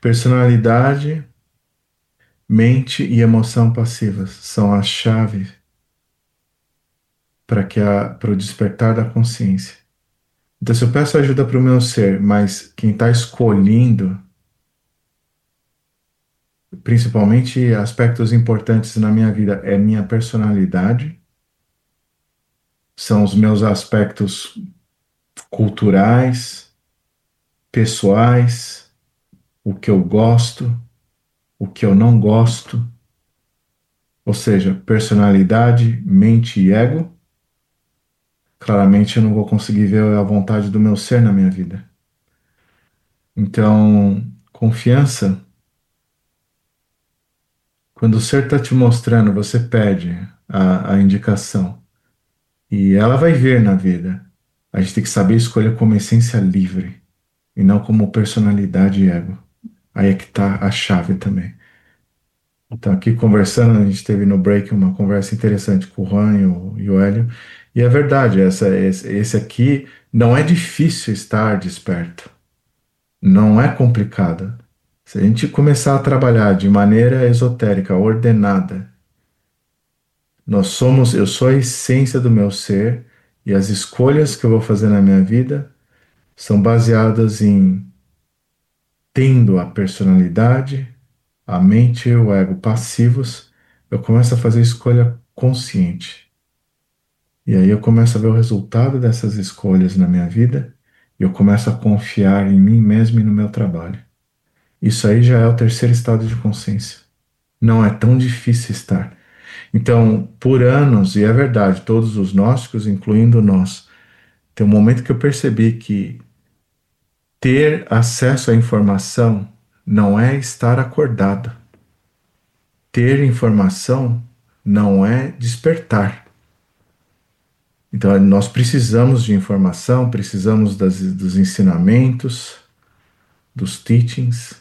Personalidade, mente e emoção passivas são a chave para o despertar da consciência. Então, se eu peço ajuda para o meu ser, mas quem está escolhendo, principalmente aspectos importantes na minha vida, é minha personalidade, são os meus aspectos culturais, pessoais, o que eu gosto, o que eu não gosto, ou seja, personalidade, mente e ego. Claramente eu não vou conseguir ver a vontade do meu ser na minha vida. Então, confiança, quando o ser está te mostrando, você pede a indicação e ela vai vir na vida. A gente tem que saber escolher como essência livre e não como personalidade e ego. Aí é que está a chave também. Então, aqui conversando, a gente teve no break uma conversa interessante com o Juan e o Hélio. E é verdade, esse aqui não é difícil estar desperto. Não é complicado. Se a gente começar a trabalhar de maneira esotérica, ordenada, eu sou a essência do meu ser e as escolhas que eu vou fazer na minha vida são baseadas em tendo a personalidade, a mente e o ego passivos, eu começo a fazer escolha consciente. E aí eu começo a ver o resultado dessas escolhas na minha vida e eu começo a confiar em mim mesmo e no meu trabalho. Isso aí já é o terceiro estado de consciência. Não é tão difícil estar. Então, por anos, e é verdade, todos os gnósticos, incluindo nós, tem um momento que eu percebi que ter acesso à informação não é estar acordado. Ter informação não é despertar. Então, nós precisamos de informação, precisamos dos ensinamentos, dos teachings,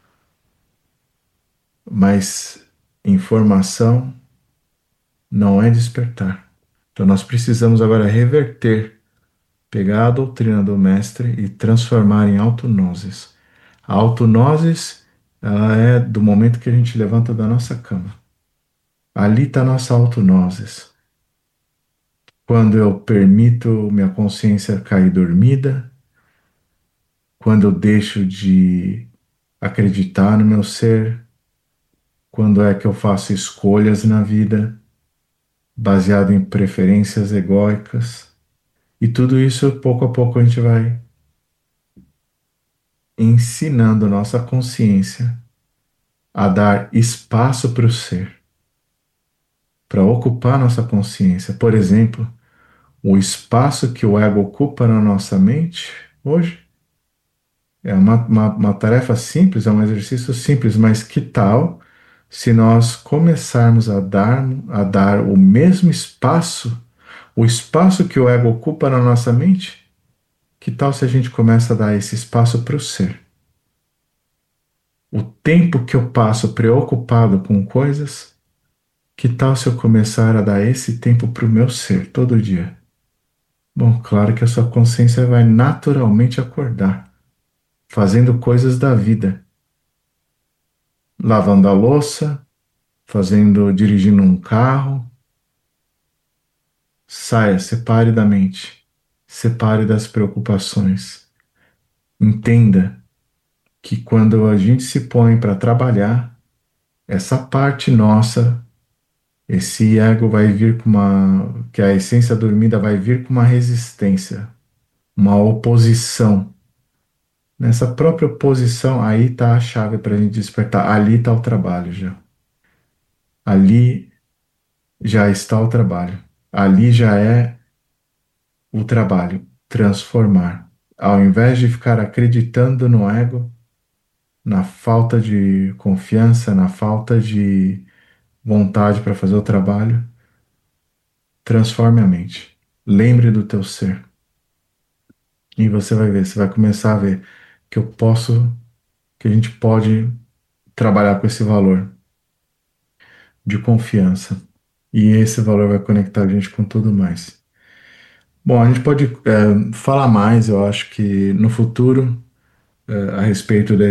mas informação não é despertar. Então, nós precisamos agora reverter, pegar a doutrina do mestre e transformar em autonoses. A autonoses, ela é do momento que a gente levanta da nossa cama. Ali está a nossa autonoses. Quando eu permito minha consciência cair dormida, quando eu deixo de acreditar no meu ser, quando é que eu faço escolhas na vida baseado em preferências egóicas. E tudo isso, pouco a pouco, a gente vai ensinando nossa consciência a dar espaço para o ser, para ocupar nossa consciência. Por exemplo, o espaço que o ego ocupa na nossa mente hoje é uma tarefa simples, é um exercício simples, mas que tal se nós começarmos a dar o mesmo espaço, o espaço que o ego ocupa na nossa mente? Que tal se a gente começa a dar esse espaço para o ser? O tempo que eu passo preocupado com coisas, que tal se eu começar a dar esse tempo para o meu ser todo dia? Bom, claro que a sua consciência vai naturalmente acordar, fazendo coisas da vida, lavando a louça, dirigindo um carro. Saia, separe da mente, separe das preocupações. Entenda que quando a gente se põe para trabalhar, essa parte nossa, esse ego vai vir que a essência dormida vai vir com uma resistência, uma oposição. Nessa própria oposição, aí está a chave para a gente despertar. Ali está o trabalho já. Ali já está o trabalho. Ali já é o trabalho, transformar. Ao invés de ficar acreditando no ego, na falta de confiança, na falta de vontade para fazer o trabalho, transforme a mente. Lembre do teu ser. E você vai ver, você vai começar a ver que que a gente pode trabalhar com esse valor de confiança. E esse valor vai conectar a gente com tudo mais. Bom, a gente pode falar mais, eu acho que no futuro, a respeito